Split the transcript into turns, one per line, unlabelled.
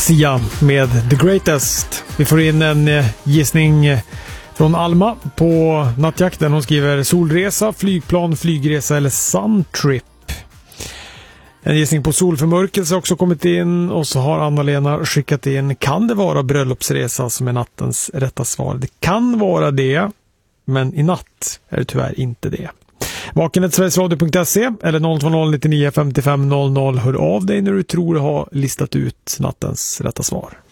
Sia med The Greatest. Vi får in en gissning från Alma på nattjakten. Hon skriver solresa, flygplan, flygresa eller suntrip. En gissning på solförmörkelse har också kommit in, och så har Anna-Lena skickat in: kan det vara bröllopsresa som är nattens rätta svar? Det kan vara det, men i natt är det tyvärr inte det. Vakenhetsverigesradio.se eller 020 99 55 00. Hör av dig när du tror ha listat ut nattens rätta svar.